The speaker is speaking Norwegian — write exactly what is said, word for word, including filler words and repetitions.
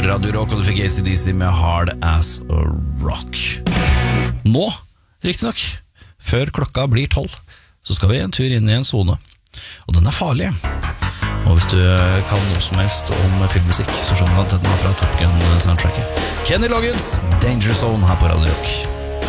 Radio Rock, og du fikk A C D C med Hard As A Rock. Nå, riktig nok, før klokka blir tolv, så skal vi en tur inn i en zone. Og den er farlig. Og hvis du kan noe som helst om filmmusikk, så skjønner du at den er fra Top Gun soundtracket. Kenny Loggins, Danger Zone her på Radio Rock.